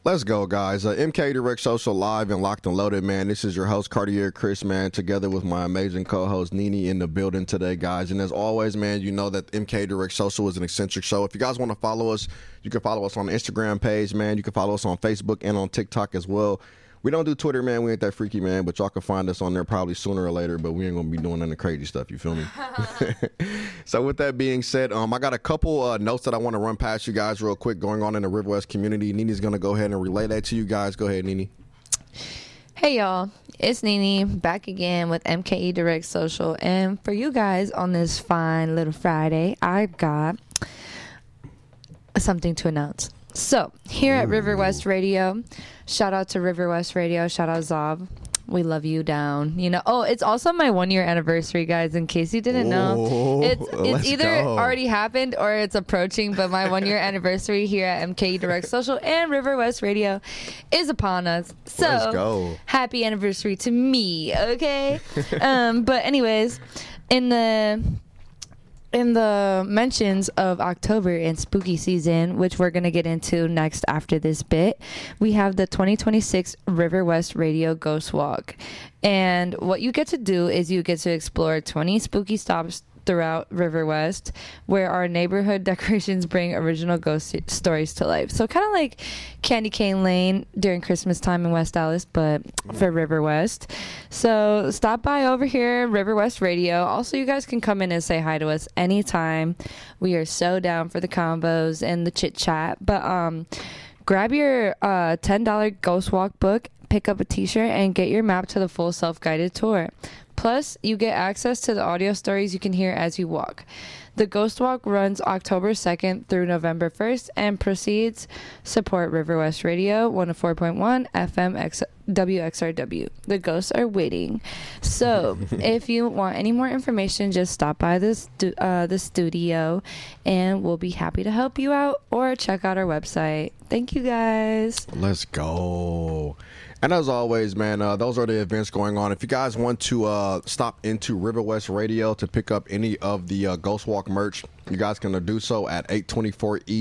Let's go, guys. MK Direct Social live and locked and loaded, man. This is your host, Cartier Chris, man, together with my amazing co-host, Nene, in the building today, guys. And as always, man, you know that MK Direct Social is an eccentric show. If you guys want to follow us, you can follow us on the Instagram page, man. You can follow us on Facebook and on TikTok as well. We don't do Twitter, man. We ain't that freaky, man. But y'all can find us on there probably sooner or later. But we ain't going to be doing any crazy stuff. You feel me? So with that being said, I got a couple notes that I want to run past you guys real quick going on in the River West community. Nene's going to go ahead and relay that to you guys. Go ahead, Nene. Hey, y'all. It's Nene back again with MKE Direct Social. And for you guys on this fine little Friday, I've got something to announce. So, here at River West Radio, shout out to River West Radio, shout out Zob. We love you down. You know, it's also my 1 year anniversary, guys, in case you didn't know. It's either already happened or it's approaching, but my 1 year anniversary here at MKE Direct Social and River West Radio is upon us. So, let's go. Happy anniversary to me, okay? But anyways, in the mentions of October and spooky season, which we're going to get into next after this bit, we have the 2026 River West Radio Ghost Walk. And what you get to do is you get to explore 20 spooky stops throughout River West, where our neighborhood decorations bring original ghost stories to life. So kind of like Candy Cane Lane during Christmas time in West Dallas, but for River West. So stop by over here, River West Radio. Also, you guys can come in and say hi to us anytime. We are so down for the combos and the chit chat. But grab your $10 Ghost Walk book, pick up a t-shirt, and get your map to the full self-guided tour. Plus, you get access to the audio stories you can hear as you walk. The Ghost Walk runs October 2nd through November 1st and proceeds support River West Radio 104.1 FM WXRW. The ghosts are waiting. So, if you want any more information, just stop by the studio and we'll be happy to help you out, or check out our website. Thank you, guys. Let's go. And as always, man, those are the events going on. If you guys want to stop into River West Radio to pick up any of the Ghost Walk merch, you guys can do so at 824 East